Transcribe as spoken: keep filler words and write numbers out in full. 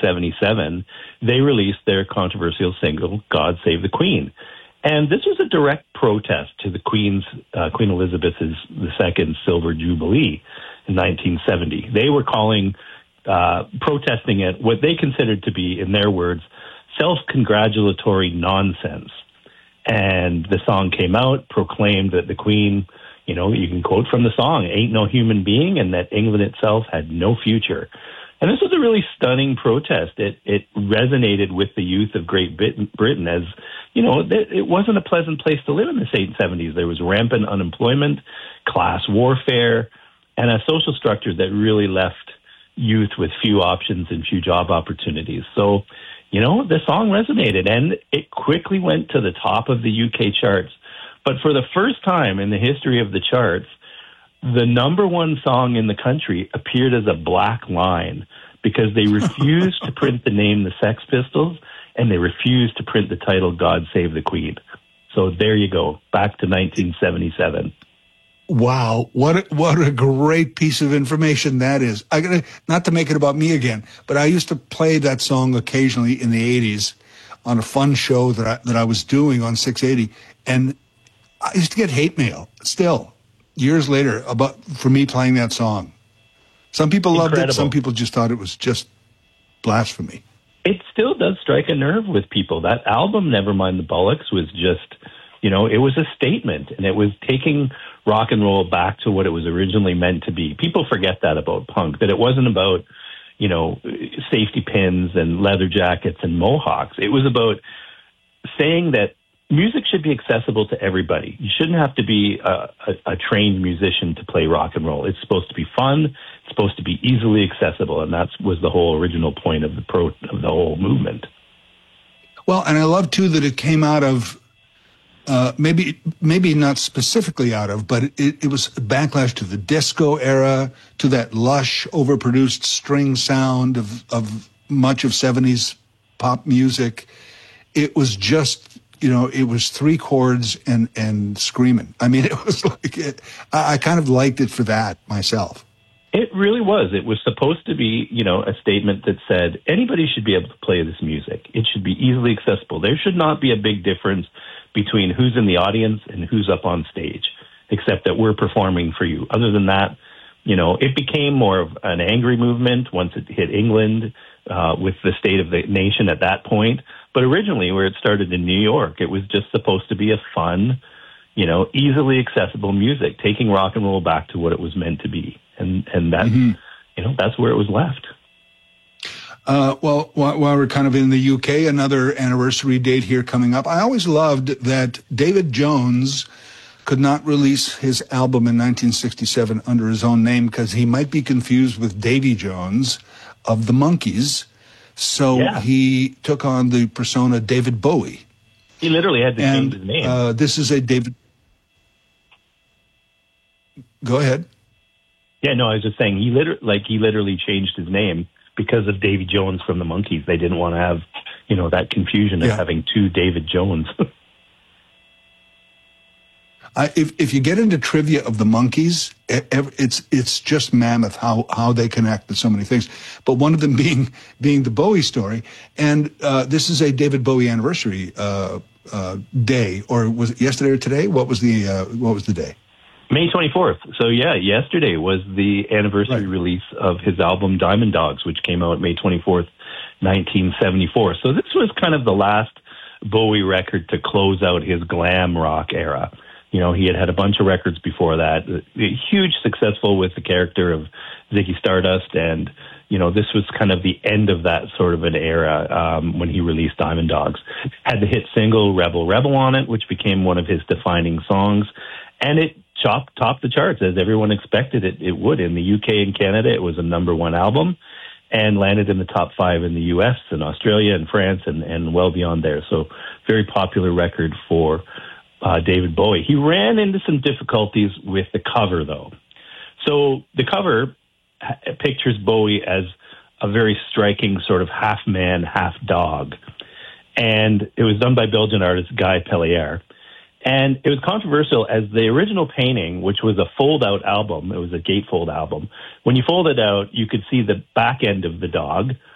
seventy-seven, they released their controversial single, God Save the Queen. And this was a direct protest to the Queen's, uh, Queen Elizabeth's the Second Silver Jubilee in nineteen seventy. They were calling, uh, protesting it what they considered to be, in their words, self-congratulatory nonsense. And the song came out, proclaimed that the Queen, you know, you can quote from the song, ain't no human being, and that England itself had no future. And this was a really stunning protest. It it resonated with the youth of Great Britain as, you know, it wasn't a pleasant place to live in the eighteen seventies. There was rampant unemployment, class warfare, and a social structure that really left youth with few options and few job opportunities. So, you know, the song resonated, and it quickly went to the top of the U K charts. But for the first time in the history of the charts, the number one song in the country appeared as a black line because they refused to print the name The Sex Pistols, and they refused to print the title God Save the Queen. So there you go, back to nineteen seventy-seven. Wow, what a, what a great piece of information that is. I gotta, not to make it about me again, but I used to play that song occasionally in the eighties on a fun show that I, that I was doing on six eighty, and I used to get hate mail still years later about for me playing that song. Some people loved Incredible. it, some people just thought it was just blasphemy. It still does strike a nerve with people. That album, Nevermind the Bollocks, was just, you know, it was a statement, and it was taking rock and roll back to what it was originally meant to be. People forget that about punk, that it wasn't about, you know, safety pins and leather jackets and mohawks. It was about saying that music should be accessible to everybody. You shouldn't have to be a, a, a trained musician to play rock and roll. It's supposed to be fun. It's supposed to be easily accessible, and that was the whole original point of the pro of the whole movement. Well, and I love too that it came out of uh, maybe maybe not specifically out of, but it, it was a backlash to the disco era, to that lush, overproduced string sound of of much of seventies pop music. It was just, you know, it was three chords and, and screaming. I mean, it was like, it, I, I kind of liked it for that myself. It really was. It was supposed to be, you know, a statement that said anybody should be able to play this music. It should be easily accessible. There should not be a big difference between who's in the audience and who's up on stage, except that we're performing for you. Other than that, you know, it became more of an angry movement once it hit England uh, with the state of the nation at that point. But originally, where it started in New York, it was just supposed to be a fun, you know, easily accessible music, taking rock and roll back to what it was meant to be. And and that, mm-hmm. you know, that's where it was left. Uh, well, while, while we're kind of in the U K, another anniversary date here coming up. I always loved that David Jones could not release his album in nineteen sixty-seven under his own name because he might be confused with Davy Jones of the Monkees. So yeah. he took on the persona David Bowie. He literally had to and, change his name. Uh, this is a David. Go ahead. Yeah, no, I was just saying he literally, like he literally changed his name because of Davy Jones from the Monkees. They didn't want to have, you know, that confusion of yeah. having two David Jones. Uh, if if you get into trivia of the Monkees, it, it's it's just mammoth how how they connect to so many things. But one of them being being the Bowie story, and uh, this is a David Bowie anniversary uh, uh, day, or was it yesterday or today? What was the uh, what was the day? May twenty-fourth. So yeah, yesterday was the anniversary right. release of his album Diamond Dogs, which came out May twenty-fourth, nineteen seventy-four. So this was kind of the last Bowie record to close out his glam rock era. You know, he had had a bunch of records before that, huge successful with the character of Ziggy Stardust, and, you know, this was kind of the end of that sort of an era um, when he released Diamond Dogs. Had the hit single Rebel Rebel on it, which became one of his defining songs, and it chopped, topped the charts as everyone expected it, it would. In the U K and Canada, it was a number one album and landed in the top five in the U S and Australia and France and, and well beyond there. So very popular record for Uh, David Bowie. He ran into some difficulties with the cover, though. So the cover ha- pictures Bowie as a very striking sort of half man, half dog. And it was done by Belgian artist Guy Pellier. And it was controversial as the original painting, which was a fold-out album, it was a gatefold album. When you fold it out, you could see the back end of the dog,